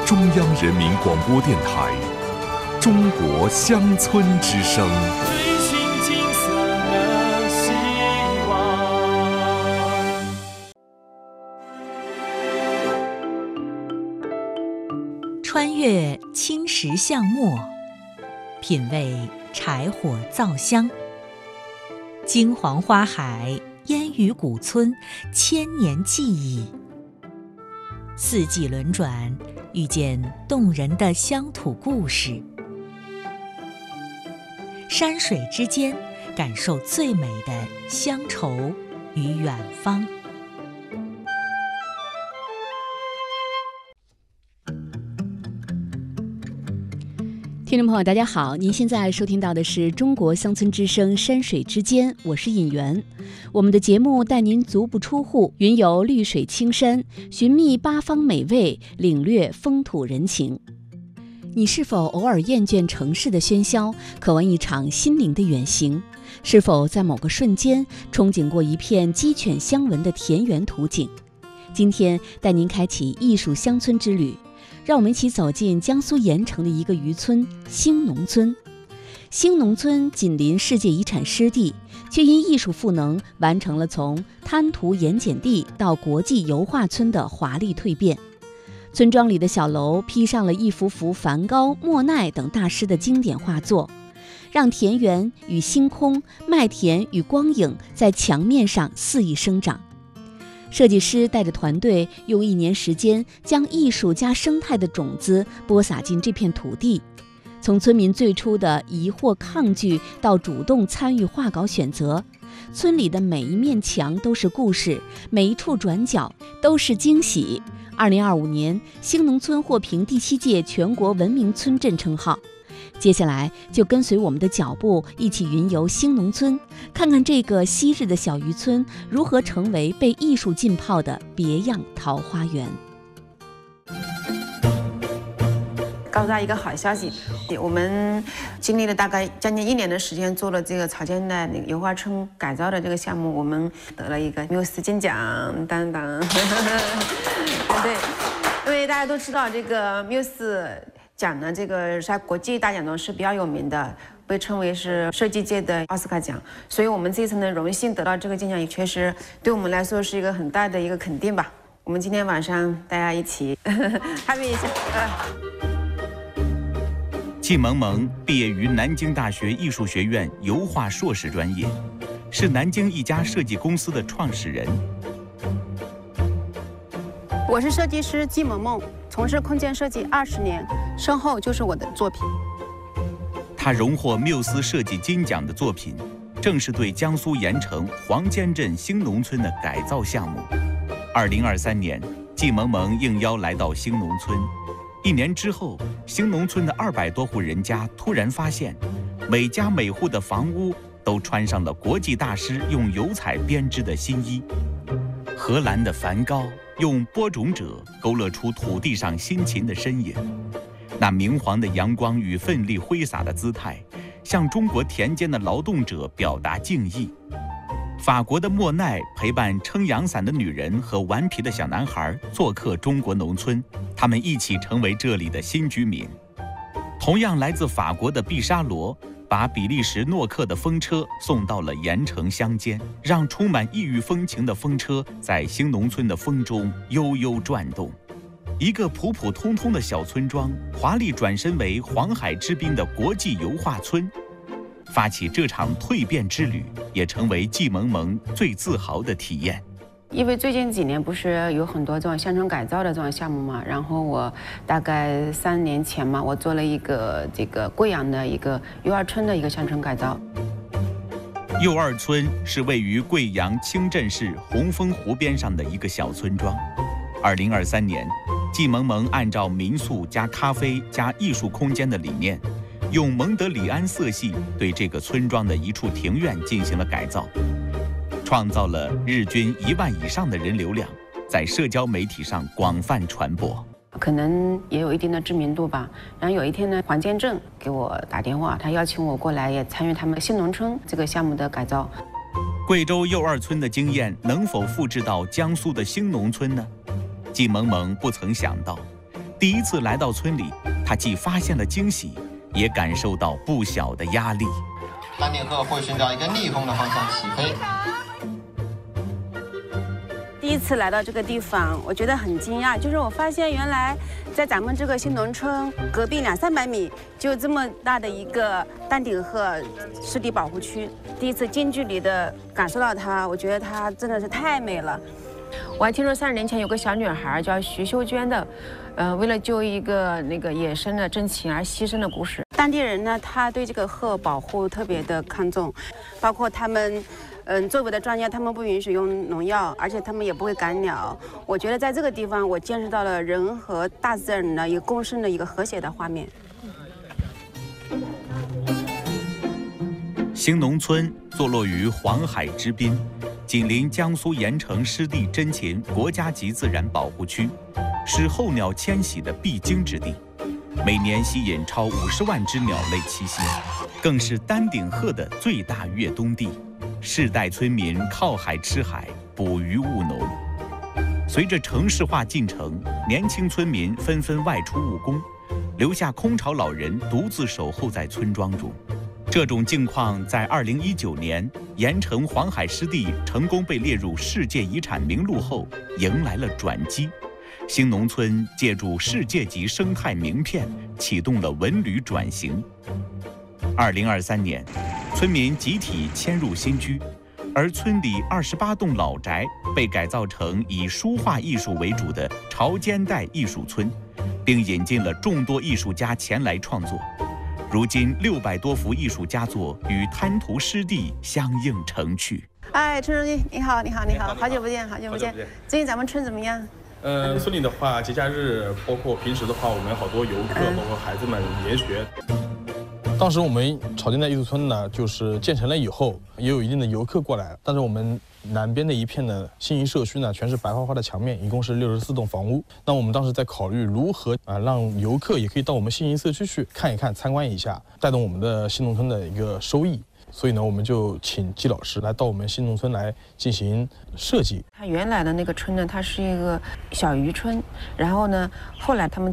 中央人民广播电台《中国乡村之声》。 追寻金色的希望。 穿越青石巷陌，品味柴火灶香。金黄花海，烟雨古村，千年记忆。四季轮转，遇见动人的乡土故事。山水之间，感受最美的乡愁与远方。 听众朋友大家好，您现在收听到的是中国乡村之声山水之间，我是尹媛。我们的节目带您足不出户，云游绿水青山，寻觅八方美味，领略风土人情。你是否偶尔厌倦城市的喧嚣，渴望一场心灵的远行？是否在某个瞬间憧憬过一片鸡犬相闻的田园图景？今天带您开启艺术乡村之旅，让我们一起走进江苏盐城的一个渔村兴农村。兴农村紧邻世界遗产湿地，却因艺术赋能完成了从滩涂盐碱地到国际油画村的华丽蜕变。村庄里的小楼披上了一幅幅梵高、莫奈等大师的经典画作，让田园与星空、麦田与光影在墙面上肆意生长。设计师带着团队用1年时间，将艺术加生态的种子播撒进这片土地。从村民最初的疑惑抗拒，到主动参与画稿选择，村里的每一面墙都是故事，每一处转角都是惊喜。2025年，兴农村获评第7届全国文明村镇称号。接下来就跟随我们的脚步，一起云游兴农村，看看这个昔日的小渔村如何成为被艺术浸泡的别样桃花源。 告诉大家一个好消息，我们经历了大概将近1年的时间，做了这个草间的那个油画村改造的这个项目，我们得了一个缪斯金奖，当当。对，因为大家都知道这个缪斯奖呢，这个在国际大奖中是比较有名的，被称为是设计界的奥斯卡奖，所以我们这次呢荣幸得到这个金奖，也确实对我们来说是一个很大的一个肯定吧。我们今天晚上大家一起happy一下。 季萌萌毕业于南京大学艺术学院油画硕士专业，是南京一家设计公司的创始人。 我是设计师季萌萌，从事空间设计20年，身后就是我的作品。 他荣获缪斯设计金奖的作品，正是对江苏盐城黄尖镇兴农村的改造项目。2023年，季萌萌应邀来到兴农村。1年之后，兴农村的200多户人家突然发现，每家每户的房屋都穿上了国际大师用油彩编织的新衣。荷兰的梵高用播种者勾勒出土地上辛勤的身影，那明黄的阳光与奋力挥洒的姿态，向中国田间的劳动者表达敬意。法国的莫奈陪伴撑阳伞的女人和顽皮的小男孩做客中国农村，他们一起成为这里的新居民。同样来自法国的毕沙罗把比利时诺克的风车送到了盐城乡间，让充满异域风情的风车在兴农村的风中悠悠转动。一个普普通通的小村庄，华丽转身为黄海之滨的国际油画村。发起这场蜕变之旅，也成为季萌萌最自豪的体验。 因为最近几年不是有很多这种乡村改造的这种项目嘛，然后我大概3年前嘛，我做了一个这个贵阳的一个幼儿村的一个乡村改造。 幼儿村是位于贵阳清镇市红枫湖边上的一个小村庄。2023年，季萌萌按照民宿加咖啡加艺术空间的理念，用蒙德里安色系对这个村庄的一处庭院进行了改造，创造了日均1万以上的人流量，在社交媒体上广泛传播。 可能也有一定的知名度吧。然后有一天呢，黄建正给我打电话，他邀请我过来也参与他们兴农村这个项目的改造。 贵州幼儿村的经验能否复制到江苏的兴农村呢？季萌萌不曾想到， 第一次来到村里，他既发现了惊喜，也感受到不小的压力。 丹顶鹤会寻找一个逆风的方向起飞。 第一次来到这个地方，我觉得很惊讶，就是我发现原来在咱们这个新农村隔壁200-300米就有这么大的一个丹顶鹤湿地保护区。第一次近距离的感受到它，我觉得它真的是太美了。我还听说30年前有个小女孩叫徐秀娟的，为了救一个野生的真禽而牺牲的故事。当地人呢，他对这个鹤保护特别的看重，包括他们。作为的专家，他们不允许用农药，而且他们也不会赶鸟。我觉得在这个地方，我见识到了人和大自然的一个共生的一个和谐的画面。 兴农村坐落于黄海之滨，紧邻江苏盐城湿地真禽国家级自然保护区，是候鸟迁徙的必经之地，每年吸引超50万只鸟类栖息，更是丹顶鹤的最大越冬地。世代村民靠海吃海，捕鱼务农。随着城市化进程，年轻村民纷纷外出务工，留下空巢老人独自守候在村庄中。这种境况在2019年，盐城黄海湿地成功被列入世界遗产名录后，迎来了转机。兴农村借助世界级生态名片，启动了文旅转型。2023年，村民集体迁入新居，而村里28栋老宅被改造成以书画艺术为主的潮间带艺术村，并引进了众多艺术家前来创作。如今600多幅艺术佳作与滩涂湿地相映成趣。 哎，陈书记，你好，你好，你好，好久不见，好久不见。最近咱们村怎么样？ 村里的话，节假日包括平时的话，我们有好多游客，包括孩子们研学。当时我们潮间带艺术村呢，就是建成了以后，也有一定的游客过来。但是我们南边的一片的新营社区呢，全是白花花的墙面，一共是64栋房屋。那我们当时在考虑如何让游客也可以到我们新营社区去看一看、参观一下，带动我们的新农村的一个收益。所以呢，我们就请季老师来到我们新农村来进行设计。 它原来的那个村呢，它是一个小渔村，然后呢，后来他们